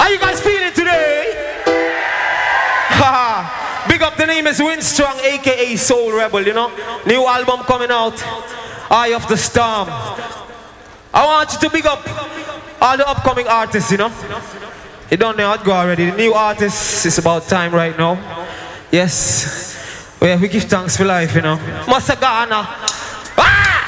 How you guys feeling today? Haha. Big up, the name is Winstrong, aka Soul Rebel, you know. New album coming out, Eye of the Storm. I want you to big up all the upcoming artists, you know. You don't know how to go already. The new artists, it's about time right now. Yes. We give thanks for life, you know. Masagana.